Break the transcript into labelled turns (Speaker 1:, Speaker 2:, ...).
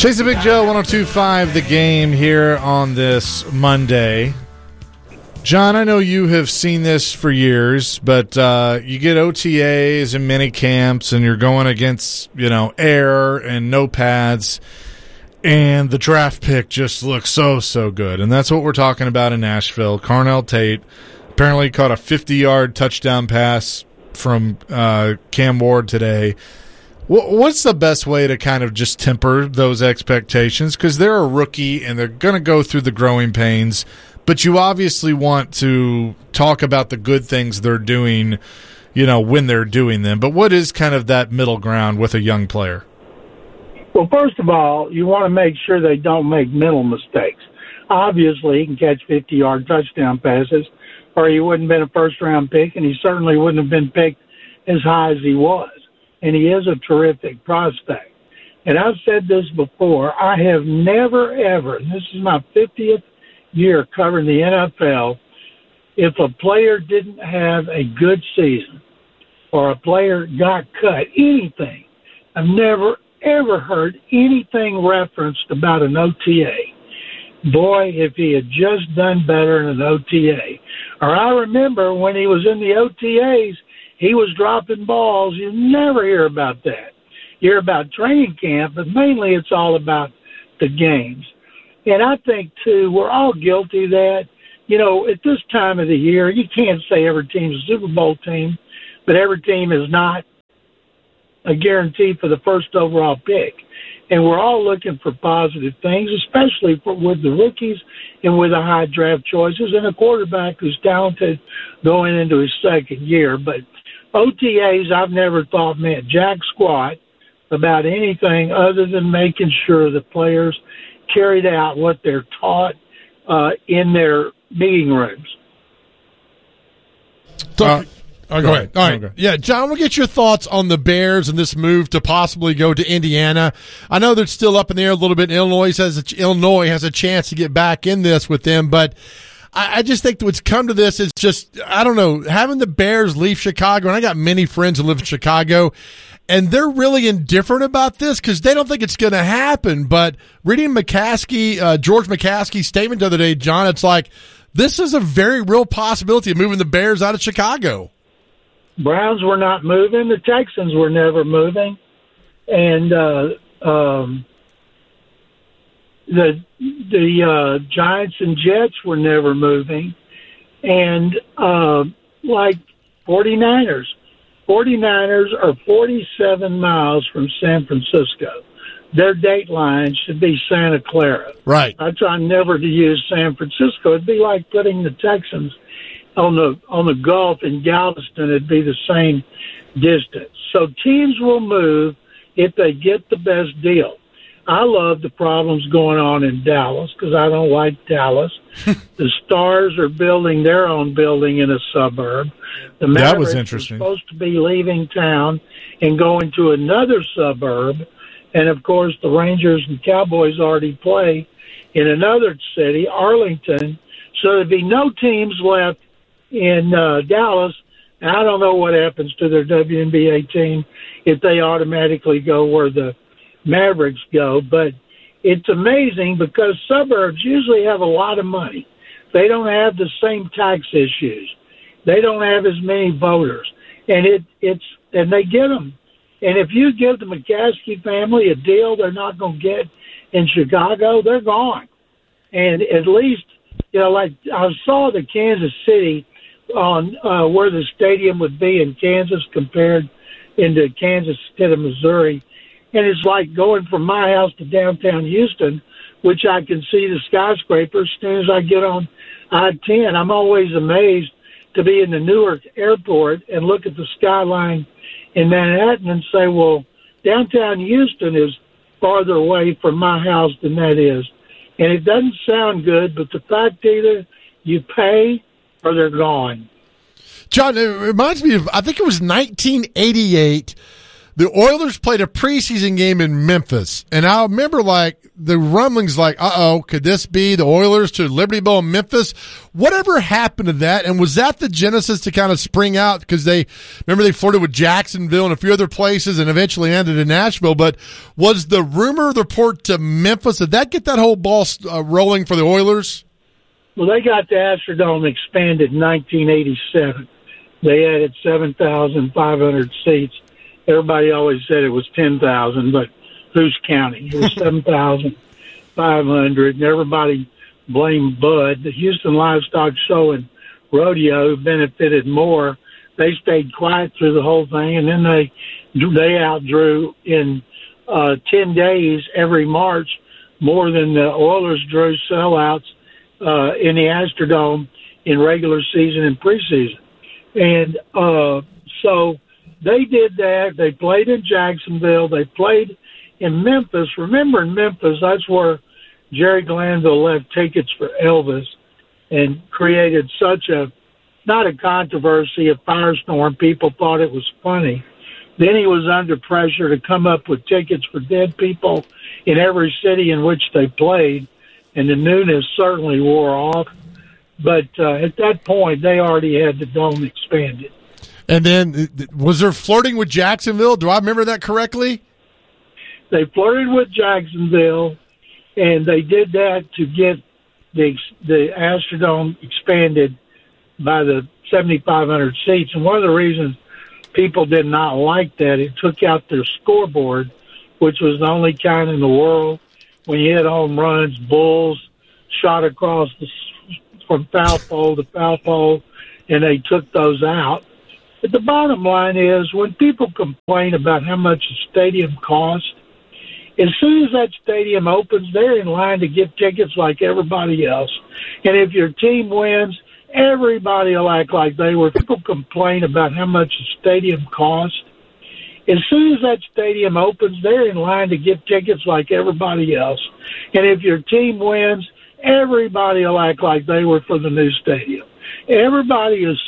Speaker 1: Chase the Big Joe, 102.5 The Game here on this Monday. John, I know you have seen this for years, but you get OTAs and mini camps, and you're going against, air and no pads, and the draft pick just looks so good. And that's what we're talking about in Nashville. Carnell Tate apparently caught a 50-yard touchdown pass from Cam Ward today. What's the best way to kind of just temper those expectations? Because they're a rookie and they're going to go through the growing pains, but you obviously want to talk about the good things they're doing, when they're doing them. But what is kind of that middle ground with a young player?
Speaker 2: Well, first of all, you want to make sure they don't make mental mistakes. Obviously, he can catch 50-yard touchdown passes, or he wouldn't have been a first-round pick, and he certainly wouldn't have been picked as high as he was. And he is a terrific prospect. And I've said this before, I have never, ever, and this is my 50th year covering the NFL, if a player didn't have a good season or a player got cut, anything, I've never, ever heard anything referenced about an OTA. Boy, if he had just done better in an OTA. Or I remember when he was in the OTAs, he was dropping balls. You never hear about that. You hear about training camp, but mainly it's all about the games. And I think, too, we're all guilty of that. At this time of the year, you can't say every team's a Super Bowl team, but every team is not a guarantee for the first overall pick. And we're all looking for positive things, especially with the rookies and with the high draft choices and a quarterback who's talented going into his second year. But OTAs, I've never thought meant jack squat about anything other than making sure the players carried out what they're taught in their meeting rooms.
Speaker 3: Go ahead. All right. Okay. Yeah, John, we'll get your thoughts on the Bears and this move to possibly go to Indiana. I know they're still up in the air a little bit. Illinois has a chance to get back in this with them, but I just think that what's come to this is just, I don't know, having the Bears leave Chicago, and I got many friends who live in Chicago, and they're really indifferent about this because they don't think it's going to happen. But reading George McCaskey's statement the other day, John, it's like this is a very real possibility of moving the Bears out of Chicago.
Speaker 2: Browns were not moving. The Texans were never moving. And the Giants and Jets were never moving. And like 49ers. 49ers are 47 miles from San Francisco. Their date line should be Santa Clara.
Speaker 3: Right.
Speaker 2: I try never to use San Francisco. It'd be like putting the Texans on the Gulf in Galveston. It'd be the same distance. So teams will move if they get the best deal. I love the problems going on in Dallas because I don't like Dallas. The Stars are building their own building in a suburb. The Mavericks
Speaker 1: that was interesting.
Speaker 2: are supposed to be leaving town and going to another suburb. And, of course, the Rangers and Cowboys already play in another city, Arlington. So there'd be no teams left in Dallas. And I don't know what happens to their WNBA team if they automatically go where the Mavericks go. But it's amazing because suburbs usually have a lot of money. They don't have the same tax issues. They don't have as many voters. And they get them. And if you give the McCaskey family a deal they're not going to get in Chicago, they're gone. And at least, like I saw the Kansas City on where the stadium would be in Kansas compared into Kansas instead of Missouri. And it's like going from my house to downtown Houston, which I can see the skyscrapers as soon as I get on I-10. I'm always amazed to be in the Newark airport and look at the skyline in Manhattan and say, well, downtown Houston is farther away from my house than that is. And it doesn't sound good, but the fact either you pay or they're gone.
Speaker 3: John, it reminds me of, I think it was 1988. the Oilers played a preseason game in Memphis, and I remember the rumblings could this be the Oilers to Liberty Bowl in Memphis? Whatever happened to that, and was that the genesis to kind of spring out? Because they flirted with Jacksonville and a few other places and eventually ended in Nashville, but was the rumor, the report to Memphis, did that get that whole ball rolling for the Oilers?
Speaker 2: Well, they got the Astrodome expanded in 1987. They added 7,500 seats. Everybody always said it was 10,000, but who's counting? It was 7,500, and everybody blamed Bud. The Houston Livestock Show and Rodeo benefited more. They stayed quiet through the whole thing, and then they outdrew in 10 days every March more than the Oilers drew sellouts in the Astrodome in regular season and preseason. And so they did that. They played in Jacksonville. They played in Memphis. Remember, in Memphis, that's where Jerry Glanville left tickets for Elvis and created such not a controversy, a firestorm. People thought it was funny. Then he was under pressure to come up with tickets for dead people in every city in which they played, and the newness certainly wore off. But at that point, they already had the dome expanded.
Speaker 3: And then, was there flirting with Jacksonville? Do I remember that correctly?
Speaker 2: They flirted with Jacksonville, and they did that to get the Astrodome expanded by the 7,500 seats. And one of the reasons people did not like that, it took out their scoreboard, which was the only kind in the world. When you hit home runs, Bulls shot across from foul pole to foul pole, and they took those out. But the bottom line is, when people complain about how much a stadium costs, as soon as that stadium opens, they're in line to get tickets like everybody else. And if your team wins, everybody will act like they were. People complain about how much a stadium costs. As soon as that stadium opens, they're in line to get tickets like everybody else. And if your team wins, everybody will act like they were for the new stadium. Everybody is